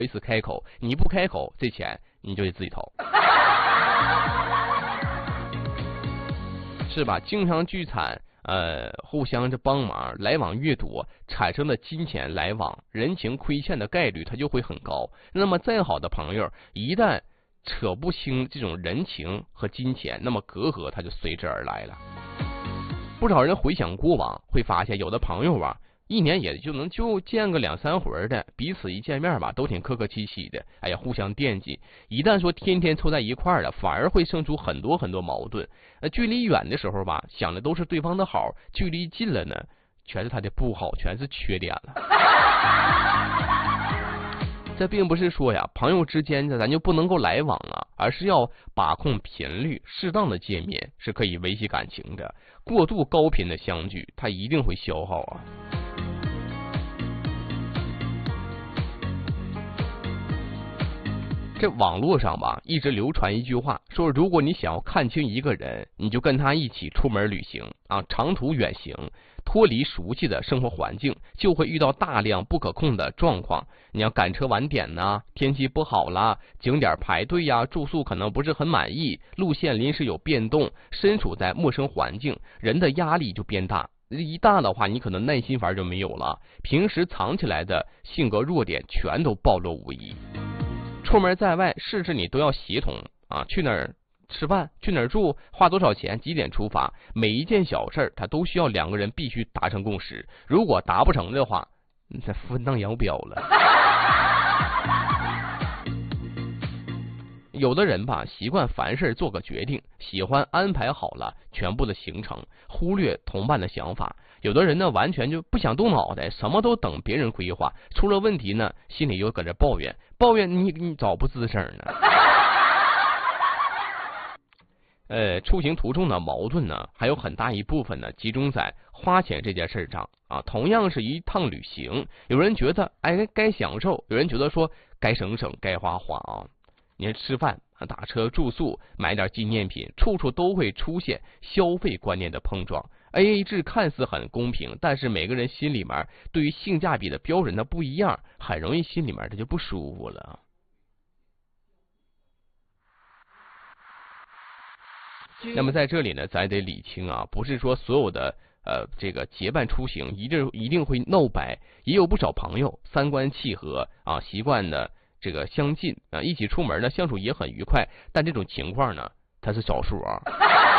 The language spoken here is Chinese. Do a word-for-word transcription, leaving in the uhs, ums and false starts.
一次开口，你不开口，这钱你就得自己掏，是吧？经常聚餐，呃，互相这帮忙，来往越多，产生的金钱来往、人情亏欠的概率它就会很高。那么再好的朋友，一旦扯不清这种人情和金钱，那么隔阂它就随之而来了。不少人回想过往，会发现有的朋友啊，一年也就能就见个两三回的，彼此一见面吧，都挺客客气气的，哎呀，互相惦记。一旦说天天凑在一块儿了，反而会生出很多很多矛盾。呃，距离远的时候吧，想的都是对方的好；距离近了呢，全是他的不好，全是缺点了。这并不是说呀，朋友之间的咱就不能够来往啊，而是要把控频率，适当的见面是可以维系感情的。过度高频的相聚，它一定会消耗啊。这网络上吧，一直流传一句话，说如果你想要看清一个人，你就跟他一起出门旅行啊，长途远行，脱离熟悉的生活环境，就会遇到大量不可控的状况。你要赶车晚点呢，天气不好啦，景点排队呀，住宿可能不是很满意，路线临时有变动，身处在陌生环境，人的压力就变大。一大的话，你可能耐心反而就没有了，平时藏起来的性格弱点全都暴露无遗。出门在外，事事你都要协同啊，去哪儿吃饭，去哪儿住，花多少钱，几点出发，每一件小事它都需要两个人必须达成共识。如果达不成的话，你这分道扬镳了。有的人吧，习惯凡事做个决定，喜欢安排好了全部的行程，忽略同伴的想法。有的人呢，完全就不想动脑袋，什么都等别人规划，出了问题呢，心里又搁这抱怨，抱怨你你早不吱声呢。呃，出行途中的矛盾呢，还有很大一部分呢，集中在花钱这件事上啊。同样是一趟旅行，有人觉得哎该享受，有人觉得说该省省，该花花啊。你看吃饭、打车、住宿、买点纪念品，处处都会出现消费观念的碰撞。A A 制看似很公平，但是每个人心里面对于性价比的标准它不一样，很容易心里面它就不舒服了。那么在这里呢，咱得理清啊，不是说所有的呃这个结伴出行一定一定会闹掰，也有不少朋友三观契合啊，习惯呢这个相近啊，一起出门呢相处也很愉快，但这种情况呢它是少数啊。